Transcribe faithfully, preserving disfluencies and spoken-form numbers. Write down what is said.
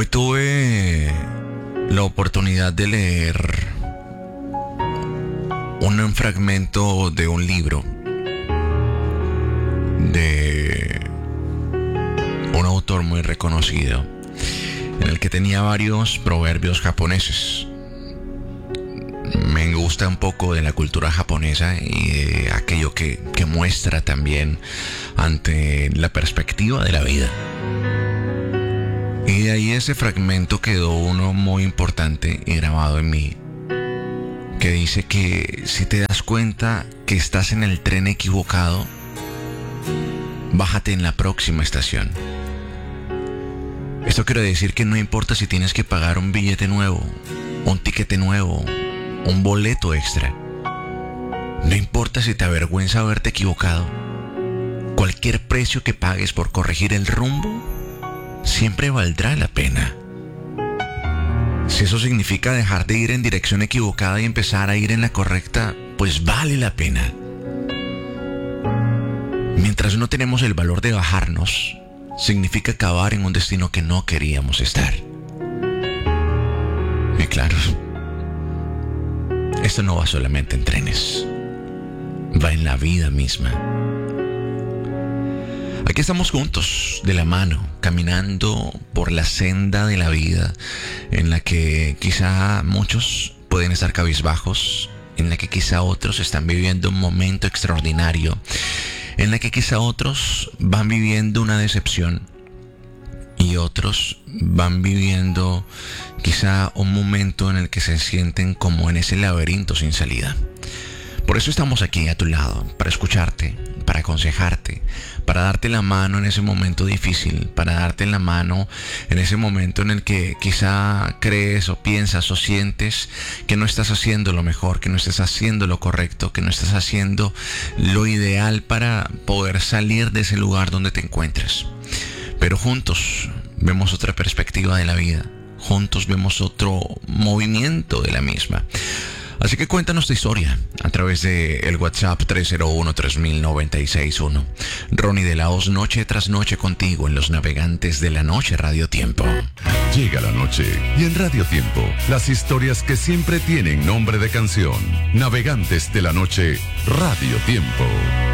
Hoy tuve la oportunidad de leer un fragmento de un libro de un autor muy reconocido, en el que tenía varios proverbios japoneses. Me gusta un poco de la cultura japonesa y de aquello que, que muestra también ante la perspectiva de la vida. Y de ahí ese fragmento quedó uno muy importante y grabado en mí, que dice que si te das cuenta que estás en el tren equivocado, bájate en la próxima estación. Esto quiere decir que no importa si tienes que pagar un billete nuevo, un tiquete nuevo, un boleto extra. No importa si te avergüenza haberte equivocado. Cualquier precio que pagues por corregir el rumbo siempre valdrá la pena. Si eso significa dejar de ir en dirección equivocada y empezar a ir en la correcta, pues vale la pena. Mientras no tenemos el valor de bajarnos, significa acabar en un destino que no queríamos estar. Y claro, esto no va solamente en trenes, va en la vida misma. Aquí estamos juntos, de la mano, caminando por la senda de la vida, en la que quizá muchos pueden estar cabizbajos, en la que quizá otros están viviendo un momento extraordinario, en la que quizá otros van viviendo una decepción y otros van viviendo quizá un momento en el que se sienten como en ese laberinto sin salida. Por eso estamos aquí a tu lado, para escucharte, para aconsejarte, para darte la mano en ese momento difícil, para darte la mano en ese momento en el que quizá crees o piensas o sientes que no estás haciendo lo mejor, que no estás haciendo lo correcto, que no estás haciendo lo ideal para poder salir de ese lugar donde te encuentras. Pero juntos vemos otra perspectiva de la vida, juntos vemos otro movimiento de la misma. Así que cuéntanos tu historia a través de el WhatsApp tres cero uno, tres mil noventa y seis uno. Ronnie de la Hoz, noche tras noche contigo en Los Navegantes de la Noche Radio Tiempo. Llega la noche y en Radio Tiempo, las historias que siempre tienen nombre de canción. Navegantes de la Noche Radio Tiempo.